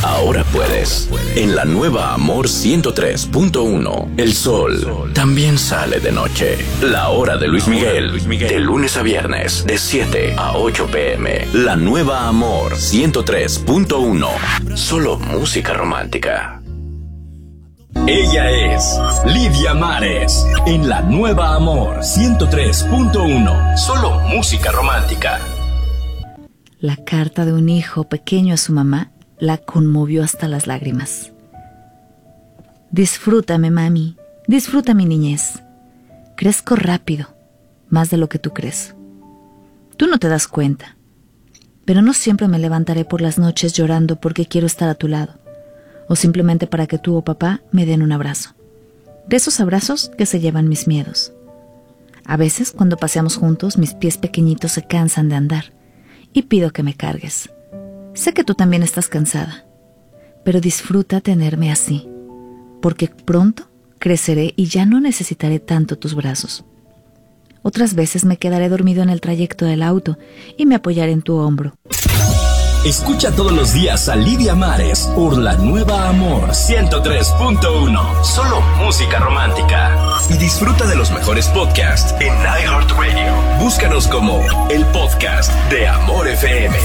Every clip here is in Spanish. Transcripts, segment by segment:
ahora puedes. En la nueva Amor 103.1, el sol también sale de noche. La hora de Luis Miguel, de lunes a viernes, de 7 a 8 p.m. La nueva Amor 103.1, solo música romántica. Ella es Lidia Mares, en la nueva Amor 103.1, solo música romántica. La carta de un hijo pequeño a su mamá la conmovió hasta las lágrimas. Disfrútame, mami, disfruta mi niñez. Crezco rápido, más de lo que tú crees. Tú no te das cuenta, pero no siempre me levantaré por las noches llorando porque quiero estar a tu lado, o simplemente para que tú o papá me den un abrazo. De esos abrazos que se llevan mis miedos. A veces, cuando paseamos juntos, mis pies pequeñitos se cansan de andar y pido que me cargues. Sé que tú también estás cansada, pero disfruta tenerme así, porque pronto creceré y ya no necesitaré tanto tus brazos. Otras veces me quedaré dormido en el trayecto del auto y me apoyaré en tu hombro. Escucha todos los días a Lidia Mares por la nueva Amor 103.1, solo música romántica. Y disfruta de los mejores podcasts en iHeartRadio. Búscanos como el podcast de Amor FM.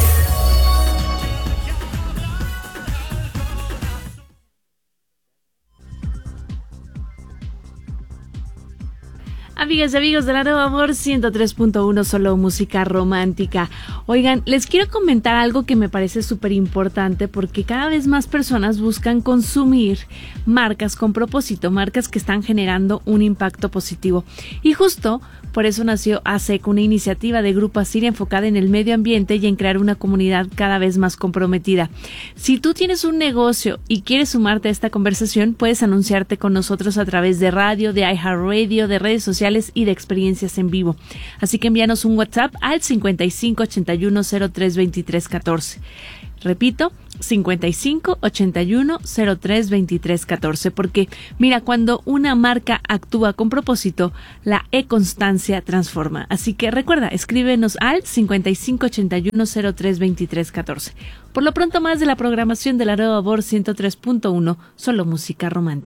Amigas y amigos de la nueva Amor 103.1, solo música romántica. Oigan, les quiero comentar algo que me parece súper importante porque cada vez más personas buscan consumir marcas con propósito, marcas que están generando un impacto positivo. Y justo por eso nació ASEC, una iniciativa de Grupo Asiria enfocada en el medio ambiente y en crear una comunidad cada vez más comprometida. Si tú tienes un negocio y quieres sumarte a esta conversación, puedes anunciarte con nosotros a través de radio, de iHeartRadio, de redes sociales y de experiencias en vivo. Así que envíanos un WhatsApp al 55 81 03 23 14. Repito, 55 81 03 23 14, porque mira, cuando una marca actúa con propósito, la e-constancia transforma. Así que recuerda, escríbenos al 55 81 03 23 14. Por lo pronto, más de la programación de la nueva Amor 103.1, solo música romántica.